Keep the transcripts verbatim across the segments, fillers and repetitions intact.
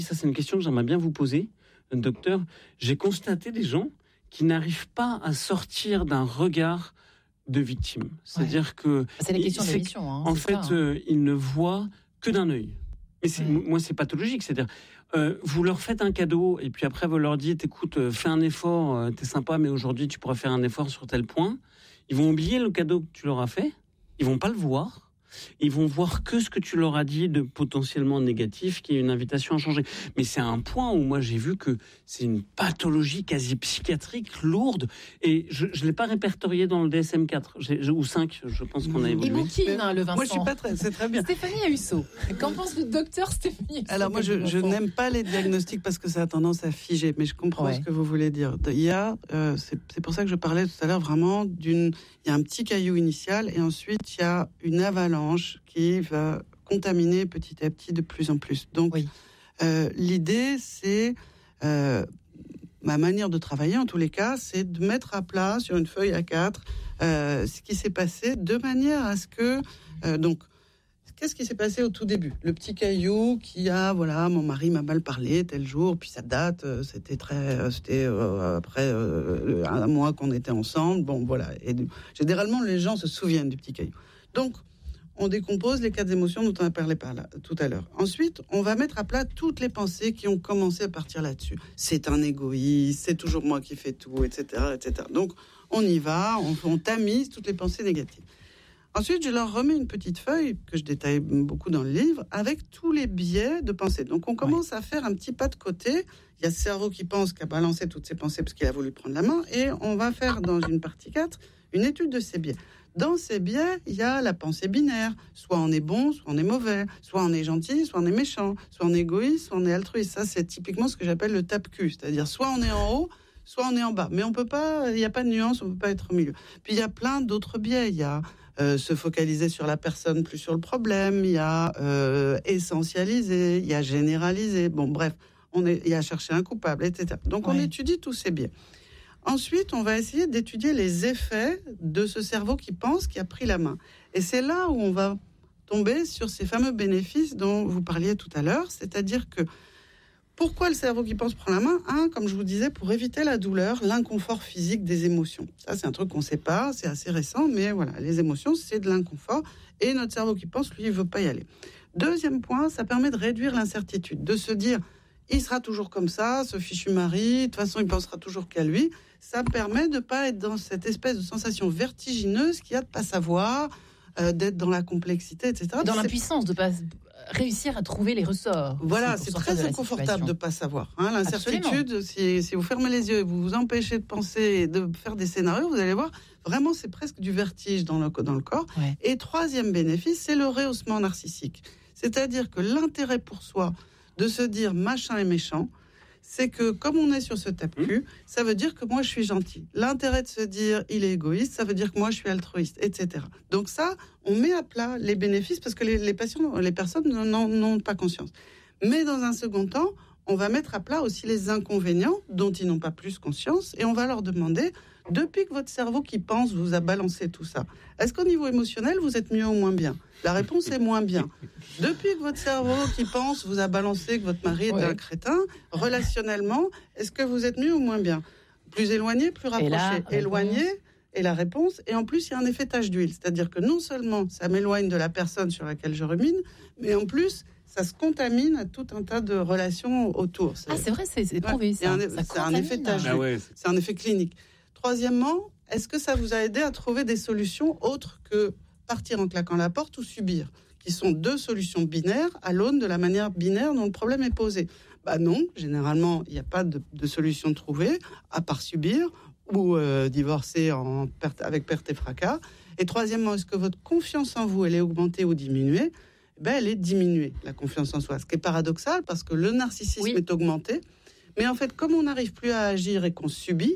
Ça, c'est une question que j'aimerais bien vous poser, docteur. J'ai constaté des gens qui n'arrivent pas à sortir d'un regard de victime. C'est-à-dire ouais. que... C'est la question de l'émission. Hein, en fait, ça, hein. euh, ils ne voient que d'un œil. Mais c'est, ouais. moi, c'est pathologique. C'est-à-dire, euh, vous leur faites un cadeau et puis après, vous leur dites, écoute, euh, fais un effort, euh, t'es sympa, mais aujourd'hui, tu pourras faire un effort sur tel point. Ils vont oublier le cadeau que tu leur as fait. Ils vont pas le voir. Ils vont voir que ce que tu leur as dit de potentiellement négatif, qui est une invitation à changer. Mais c'est un point où moi j'ai vu que c'est une pathologie quasi psychiatrique lourde, et je ne l'ai pas répertorié dans le D S M quatre j'ai, ou cinq, je pense qu'on a évolué. Il bouquine, hein, le Vincent. Moi je suis pas très, c'est très bien. Stéphanie Husseau, qu'en pense le docteur Stéphanie Husseau? Alors moi je, je n'aime pas les diagnostics parce que ça a tendance à figer, mais je comprends ouais. ce que vous voulez dire. Il y a, euh, c'est, c'est pour ça que je parlais tout à l'heure vraiment d'une, il y a un petit caillou initial et ensuite il y a une avalanche qui va contaminer petit à petit de plus en plus. Donc, oui. euh, l'idée, c'est, euh, ma manière de travailler en tous les cas, c'est de mettre à plat sur une feuille A quatre euh, ce qui s'est passé de manière à ce que, euh, donc, qu'est-ce qui s'est passé au tout début? Le petit caillou qui a, voilà, mon mari m'a mal parlé tel jour, puis ça date, euh, c'était très, c'était euh, après euh, un mois qu'on était ensemble. Bon, voilà. Et généralement, les gens se souviennent du petit caillou. Donc, on décompose les quatre émotions dont on a parlé par là, tout à l'heure. Ensuite, on va mettre à plat toutes les pensées qui ont commencé à partir là-dessus. C'est un égoïste, c'est toujours moi qui fais tout, et cetera, et cetera. Donc, on y va, on, on tamise toutes les pensées négatives. Ensuite, je leur remets une petite feuille, que je détaille beaucoup dans le livre, avec tous les biais de pensée. Donc, on commence ouais. à faire un petit pas de côté. Il y a le cerveau qui pense, qui a balancé toutes ses pensées parce qu'il a voulu prendre la main. Et on va faire, dans une partie quatre, une étude de ces biais. Dans ces biais, il y a la pensée binaire. Soit on est bon, soit on est mauvais. Soit on est gentil, soit on est méchant. Soit on est égoïste, soit on est altruiste. Ça, c'est typiquement ce que j'appelle le tape-cul. C'est-à-dire, soit on est en haut, soit on est en bas. Mais on peut pas, il n'y a pas de nuance, on peut pas être au milieu. Puis il y a plein d'autres biais. Il y a euh, se focaliser sur la personne, plus sur le problème. Il y a euh, essentialiser, il y a généraliser. Bon, bref, on est, il y a chercher un coupable, et cetera. Donc ouais. on étudie tous ces biais. Ensuite, on va essayer d'étudier les effets de ce cerveau qui pense, qui a pris la main. Et c'est là où on va tomber sur ces fameux bénéfices dont vous parliez tout à l'heure, c'est-à-dire que pourquoi le cerveau qui pense prend la main? Un, comme je vous disais, pour éviter la douleur, l'inconfort physique des émotions. Ça, c'est un truc qu'on ne sait pas, c'est assez récent, mais voilà, les émotions, c'est de l'inconfort, et notre cerveau qui pense, lui, il ne veut pas y aller. Deuxième point, ça permet de réduire l'incertitude, de se dire, il sera toujours comme ça, ce fichu mari, de toute façon, il pensera toujours qu'à lui. Ça permet de ne pas être dans cette espèce de sensation vertigineuse qu'il y a de ne pas savoir, euh, d'être dans la complexité, et cetera. Dans c'est... l'impuissance, de ne pas réussir à trouver les ressorts. Voilà, c'est très inconfortable de ne pas savoir. Hein, l'incertitude, si, si vous fermez les yeux et vous vous empêchez de penser et de faire des scénarios, vous allez voir, vraiment, c'est presque du vertige dans le, dans le corps. Ouais. Et troisième bénéfice, c'est le rehaussement narcissique. C'est-à-dire que l'intérêt pour soi de se dire machin est méchant, c'est que comme on est sur ce tape-cul, mmh. ça veut dire que moi je suis gentil. L'intérêt de se dire il est égoïste, ça veut dire que moi je suis altruiste, et cetera. Donc ça, on met à plat les bénéfices parce que les, les patients, les personnes n'en, n'ont pas conscience. Mais dans un second temps, on va mettre à plat aussi les inconvénients dont ils n'ont pas plus conscience et on va leur demander, depuis que votre cerveau qui pense vous a balancé tout ça, est-ce qu'au niveau émotionnel vous êtes mieux ou moins bien? La réponse est moins bien. Depuis que votre cerveau qui pense vous a balancé que votre mari est ouais. un crétin, relationnellement, est-ce que vous êtes mieux ou moins bien? Plus éloigné, plus rapproché. Là, éloigné est la réponse. Et en plus, il y a un effet tache d'huile. C'est-à-dire que non seulement ça m'éloigne de la personne sur laquelle je rumine, mais en plus, ça se contamine à tout un tas de relations autour. C'est... Ah, c'est vrai, c'est, c'est prouvé. Ouais, ça. Un, ça c'est un effet tache d'huile. Ah ouais. C'est un effet clinique. Troisièmement, est-ce que ça vous a aidé à trouver des solutions autres que partir en claquant la porte ou subir, qui sont deux solutions binaires à l'aune de la manière binaire dont le problème est posé? Bah non, généralement, il n'y a pas de, de solution trouvée, à part subir ou euh, divorcer en perte, avec perte et fracas. Et troisièmement, est-ce que votre confiance en vous, elle est augmentée ou diminuée? Ben, elle est diminuée, la confiance en soi. Ce qui est paradoxal, parce que le narcissisme oui. est augmenté. Mais en fait, comme on n'arrive plus à agir et qu'on subit,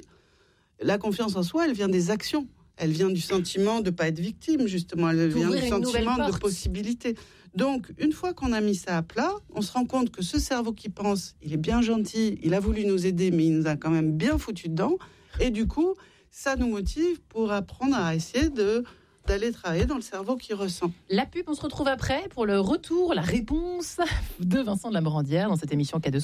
la confiance en soi, elle vient des actions. Elle vient du sentiment de ne pas être victime, justement. Elle vient du sentiment de possibilité. Donc, une fois qu'on a mis ça à plat, on se rend compte que ce cerveau qui pense, il est bien gentil, il a voulu nous aider, mais il nous a quand même bien foutu dedans. Et du coup, ça nous motive pour apprendre à essayer de d'aller travailler dans le cerveau qui ressent. La pub, on se retrouve après pour le retour, la réponse de Vincent de la Morandière dans cette émission Cas de